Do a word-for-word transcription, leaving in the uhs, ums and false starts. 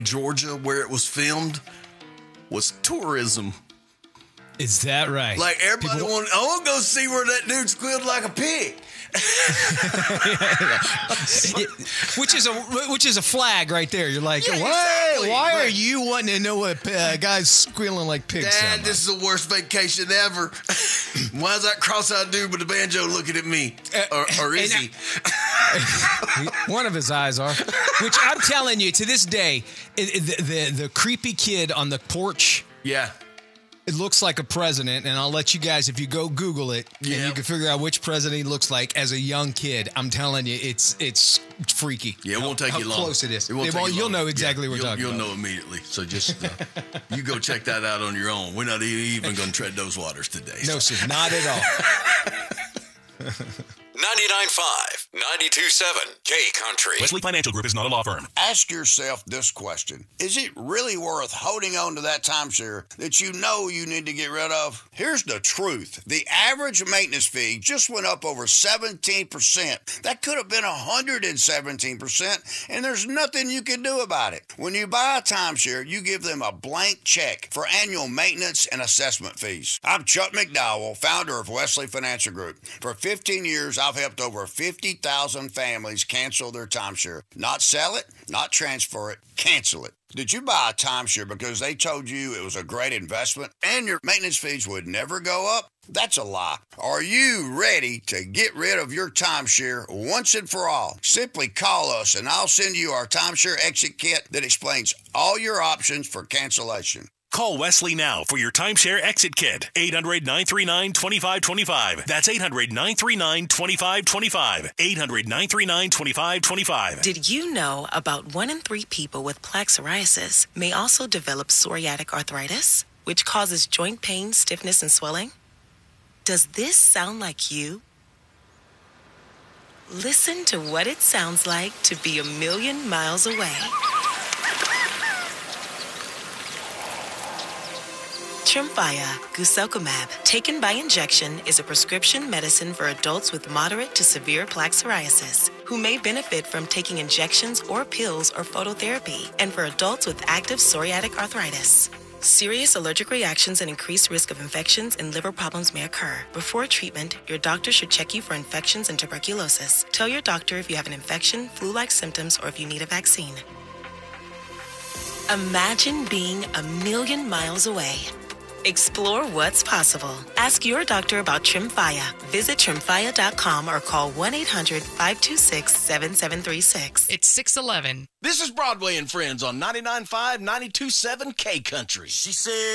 Georgia, where it was filmed, was tourism. Is that right? Like everybody People... wanted, I want to go see where that dude squealed like a pig. which is a which is a flag right there. You're like, yeah, why? Exactly. Why right. are you wanting to know what uh, guys squealing like pigs? Dad, so this is the worst vacation ever. Why is that cross-eyed dude with the banjo looking at me? Or, or is he? One of his eyes are. Which I'm telling you, to this day, it, it, the, the the creepy kid on the porch. Yeah. It looks like a president, and I'll let you guys, if you go Google it, yeah. and you can figure out which president he looks like as a young kid. I'm telling you, it's it's freaky. Yeah, it won't take how, you long. How close it is. It won't it take won't, you you'll long. know exactly yeah, what we're you'll, talking you'll about. You'll know immediately. So just, uh, you go check that out on your own. We're not even going to tread those waters today. No, sir, not at all. ninety-nine point five, ninety-two point seven, K Country. Wesley Financial Group is not a law firm. Ask yourself this question. Is it really worth holding on to that timeshare that you know you need to get rid of? Here's the truth. The average maintenance fee just went up over seventeen percent. That could have been one hundred seventeen percent, and there's nothing you can do about it. When you buy a timeshare, you give them a blank check for annual maintenance and assessment fees. I'm Chuck McDowell, founder of Wesley Financial Group. For fifteen years, I've helped over fifty thousand families cancel their timeshare. Not sell it, not transfer it, cancel it. Did you buy a timeshare because they told you it was a great investment and your maintenance fees would never go up? That's a lie. Are you ready to get rid of your timeshare once and for all? Simply call us and I'll send you our timeshare exit kit that explains all your options for cancellation. Call Wesley now for your timeshare exit kit. eight hundred, nine three nine, two five two five. That's eight hundred, nine three nine, two five two five. eight hundred, nine three nine, two five two five. Did you know about one in three people with plaque psoriasis may also develop psoriatic arthritis, which causes joint pain, stiffness, and swelling? Does this sound like you? Listen to what it sounds like to be a million miles away. Tremfya guselkumab, taken by injection, is a prescription medicine for adults with moderate to severe plaque psoriasis who may benefit from taking injections or pills or phototherapy, and for adults with active psoriatic arthritis. Serious allergic reactions and increased risk of infections and liver problems may occur. Before treatment, your doctor should check you for infections and tuberculosis. Tell your doctor if you have an infection, flu-like symptoms, or if you need a vaccine. Imagine being a million miles away. Explore what's possible. Ask your doctor about Tremfya. Visit tremfya dot com or call one eight hundred, five two six, seven seven three six. It's six eleven. This is Broadway and Friends on ninety-nine point five, ninety-two point seven K Country. She said...